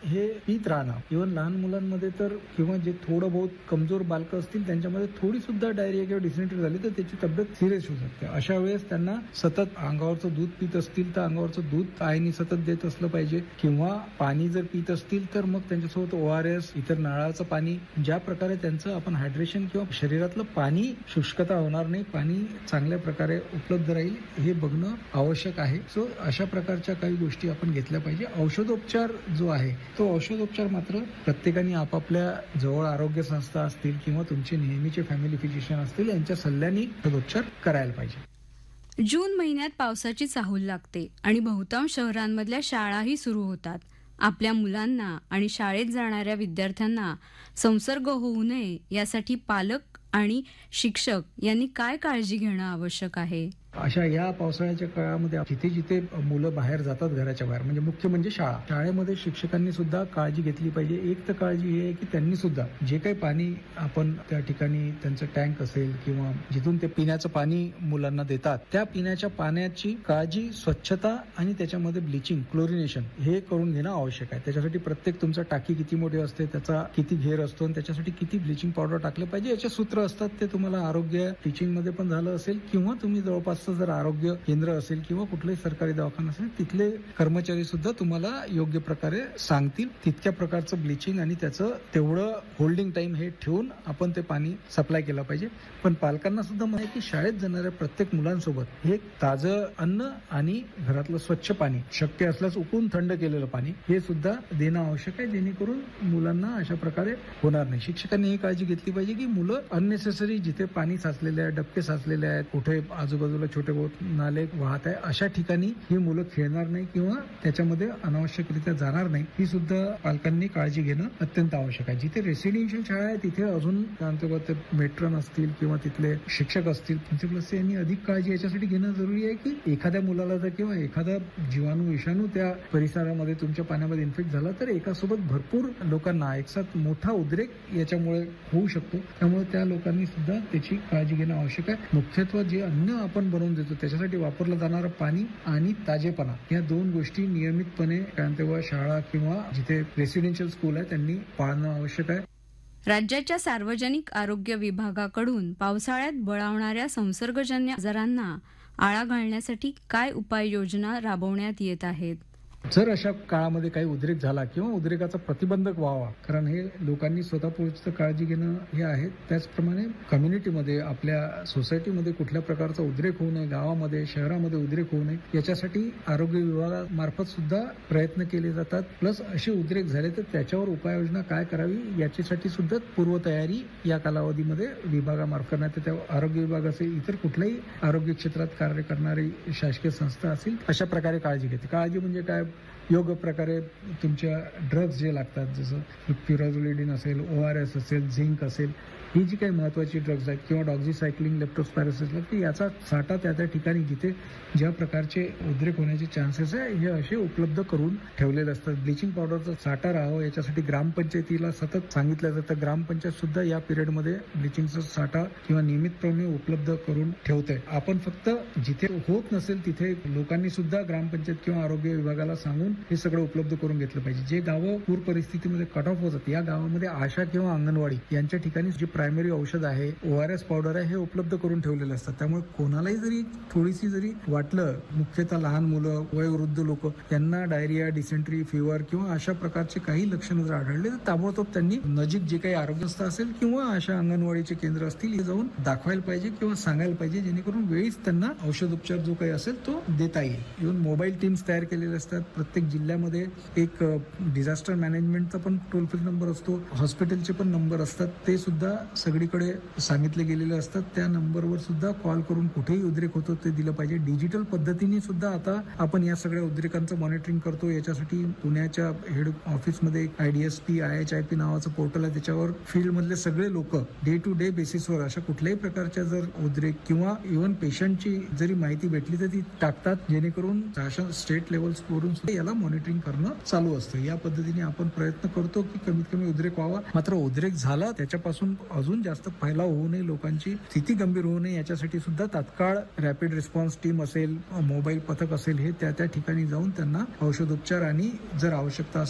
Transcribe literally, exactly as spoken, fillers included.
हे पित राहणं. इव्हन लहान मुलांमध्ये तर किंवा जे थोडं बहुत कमजोर बालकं असतील त्यांच्यामध्ये थोडी सुद्धा डायरिया किंवा डिसेंट्री झाली तर त्याची तब्येत सिरियस होऊ शकते. अशा वेळेस त्यांना सतत अंगावरचं दूध पित असतील तर अंगावरचं दूध आईने सतत देत असलं पाहिजे, किंवा पाणी जर पित असतील तर मग त्यांच्यासोबत ओ आर एस, इतर नारळाचं पाणी, ज्या प्रकारे त्यांचं आपण हायड्रेशन किंवा शरीरातलं पाणी शुष्कता होणार नाही, पाणी चांगल्या प्रकारे उपलब्ध राहील हे बघणं आवश्यक आहे. सो अशा प्रकारच्या काही गोष्टी आपण घेतल्या पाहिजे. औषधोपचार जो आहे तो औषधोपचार मात्र प्रत्येकाने आपापल्या जवळ आरोग्य संस्था असतील किंवा तुमचे नेहमीचे फॅमिली फिजिशियन असतील यांच्या सल्ल्याने औषधोपचार करायला पाहिजे. जून महिन्यात पावसाची चाहूल लागते आणि बहुतांश शहरांमधल्या शाळाही सुरू होतात. आपल्या मुलांना आणि शाळेत जाणाऱ्या विद्यार्थ्यांना संसर्ग होऊ नये यासाठी पालक आणि शिक्षक यांनी काय काळजी घेणं आवश्यक आहे? अशा या पावसाळ्याच्या काळामध्ये जिथे जिथे मुलं बाहेर जातात घराच्या बाहेर, म्हणजे मुख्य म्हणजे शाळा, शाळेमध्ये शिक्षकांनी सुद्धा काळजी घेतली पाहिजे. एक तर काळजी ही आहे की त्यांनी सुद्धा जे काही पाणी आपण त्या ठिकाणी त्यांचं टँक असेल किंवा जिथून ते पिण्याचं पाणी मुलांना देतात त्या पिण्याच्या पाण्याची काळजी, स्वच्छता आणि त्याच्यामध्ये ब्लिचिंग, क्लोरिनेशन हे करून घेणं आवश्यक आहे. त्याच्यासाठी प्रत्येक तुमचा टाकी किती मोठी असते, त्याचा किती घेर असतो आणि त्याच्यासाठी किती ब्लिचिंग पावडर टाकलं पाहिजे याचे सूत्र असतात. ते तुम्हाला आरोग्य टीचिंग मध्ये पण झालं असेल किंवा तुम्ही जवळपास जर आरोग्य केंद्र असेल किंवा कुठलाही सरकारी दवाखाना असेल तिथले कर्मचारी सुद्धा तुम्हाला योग्य प्रकारे सांगतील. तितक्या प्रकारचं ब्लिचिंग आणि त्याचं तेवढं होल्डिंग टाइम हे ठेवून आपण ते पाणी सप्लाय केलं पाहिजे. पण पालकांना सुद्धा माहिती की शाळेत जाणाऱ्या प्रत्येक मुलांसोबत हे ताजं अन्न आणि घरातलं स्वच्छ पाणी, शक्य असल्यास उकळून थंड केलेलं पाणी हे सुद्धा देणं आवश्यक आहे, जेणेकरून मुलांना अशा प्रकारे होणार नाही. शिक्षकांनी ही काळजी घेतली पाहिजे की मुलं अननेसेसरी जिथे पाणी साचलेले आहे, डबके साचलेले आहेत, कुठे आजूबाजूला छोटे बहुत नाले वाहत आहे अशा ठिकाणी ही मुलं खेळणार नाही किंवा त्याच्यामध्ये अनावश्यकरित्या जाणार नाही, ही सुद्धा पालकांनी काळजी घेणं अत्यंत आवश्यक आहे. जिथे रेसिडेन्शियल शाळा आहे तिथे अजून ते मेट्रन असतील किंवा तिथले शिक्षक असतील, प्रिन्सिपल असतील, यांनी अधिक काळजी याच्यासाठी घेणं जरुरी आहे की एखाद्या मुलाला जर किंवा एखादा जीवाणू विषाणू त्या परिसरामध्ये तुमच्या पाण्यामध्ये इन्फेक्ट झाला तर एकासोबत भरपूर लोकांना एकसाथ मोठा उद्रेक याच्यामुळे होऊ शकतो. त्यामुळे त्या लोकांनी सुद्धा त्याची काळजी घेणं आवश्यक आहे. मुख्यत्वे जे अन्न आपण बनवून देतो त्याच्यासाठी वापरलं जाणारं पाणी आणि ताजेपणा या दोन गोष्टी नियमितपणे तेव्हा शाळा किंवा जिथे रेसिडेन्शियल स्कूल आहे त्यांनी पाळणं आवश्यक आहे. राज्याच्या सार्वजनिक आरोग्य विभागाकडून पावसाळ्यात बळावणाऱ्या संसर्गजन्य आजारांना आळा घालण्यासाठी काय उपाययोजना राबवण्यात येत आहेत? जर अशा काळामध्ये काही उद्रेक झाला किंवा उद्रेकाचा प्रतिबंधक व्हावा, कारण हे लोकांनी स्वतःपूर्वीच काळजी घेणं हे आहे. त्याचप्रमाणे कम्युनिटीमध्ये, आपल्या सोसायटीमध्ये कुठल्या प्रकारचा उद्रेक होऊ नये, गावामध्ये शहरामध्ये उद्रेक होऊ नये याच्यासाठी आरोग्य विभागामार्फत सुद्धा प्रयत्न केले जातात. प्लस असे उद्रेक झाले तर त्याच्यावर उपाययोजना काय करावी याच्यासाठी सुद्धा पूर्वतयारी या कालावधीमध्ये विभागामार्फत करण्यात येते. आरोग्य विभाग असेल, इतर कुठल्याही आरोग्य क्षेत्रात कार्य करणारी शासकीय संस्था असेल अशा प्रकारे काळजी घेते. काळजी म्हणजे काय, योग्य प्रकारे तुमच्या ड्रग्ज जे लागतात, जसं प्युराझोलिडिन असेल, ओ आर एस असेल, झिंक असेल, ही जी काही महत्वाची ड्रग्ज आहेत किंवा डॉक्झीसायक्लिन, लेप्टोस्पायरोसिस की याचा साठा त्या त्या ठिकाणी जिथे ज्या प्रकारचे उद्रेक होण्याचे चान्सेस आहे हे असे उपलब्ध करून ठेवलेले असतात. ब्लिचिंग पावडरचा साठा राहावं याच्यासाठी ग्रामपंचायतीला सतत सांगितलं जातं. ग्रामपंचायत सुद्धा या पिरियडमध्ये ब्लिचिंगचा साठा किंवा नियमितपणे उपलब्ध करून ठेवते. आपण फक्त जिथे होत नसेल तिथे लोकांनी सुद्धा ग्रामपंचायत किंवा आरोग्य विभागाला सांगून हे सगळं उपलब्ध करून घेतलं पाहिजे. जे गावं पूर परिस्थितीमध्ये कट ऑफ होतात या गावामध्ये आशा किंवा अंगणवाडी यांच्या ठिकाणी जे प्रायमरी औषध आहे, ओ आर एस पावडर आहे, हे उपलब्ध करून ठेवलेले असतात. त्यामुळे कोणालाही जरी थोडीशी जरी वाटलं, मुख्यतः लहान मुलं, वयोवृद्ध लोक यांना डायरिया, डिसेंट्री, फिवर किंवा अशा प्रकारचे काही लक्षणं जर आढळले तर ताबडतोब त्यांनी नजीक जे काही आरोग्य संस्था असेल किंवा अशा अंगणवाडीचे केंद्र असतील हे जाऊन दाखवायला पाहिजे किंवा सांगायला पाहिजे, जेणेकरून वेळीच त्यांना औषधोपचार जो काही असेल तो देता येईल. इव्हन मोबाईल टीम्स तयार केलेले असतात. प्रत्येक जिल्ह्यामध्ये एक डिझास्टर मॅनेजमेंटचा पण टोल फ्री नंबर असतो, हॉस्पिटलचे पण नंबर असतात, ते सुद्धा सगळीकडे सांगितले गेलेले असतात. त्या नंबरवर सुद्धा कॉल करून कुठेही उद्रेक होतो ते दिलं पाहिजे. डिजिटल पद्धतीने सुद्धा आता आपण या सगळ्या उद्रेकांचं मॉनिटरिंग करतो. याच्यासाठी पुण्याच्या हेड ऑफिसमध्ये एक I D S P I H I P नावाचं पोर्टल आहे. त्याच्यावर फील्ड मधले सगळे लोक डे टू डे बेसिसवर अशा कुठल्याही प्रकारच्या जर उद्रेक किंवा इव्हन पेशंटची जरी माहिती भेटली तर ती टाकतात, जेणेकरून स्टेट लेवलवरून सुद्धा याला मॉनिटरिंग करणं चालू असतं. या पद्धतीने आपण प्रयत्न करतो की कमीत कमी उद्रेक व्हावा. मात्र उद्रेक झाला त्याच्यापासून अजून जास्त फैलाव होऊ नये, लोकांची स्थिती गंभीर होऊ नये याच्यासाठी सुद्धा तात्काळ रॅपिड रिस्पॉन्स टीम असेल, मोबाईल पथक असेल, हे त्या त्या ठिकाणी जाऊन त्यांना औषधोपचार आणि जर आवश्यकता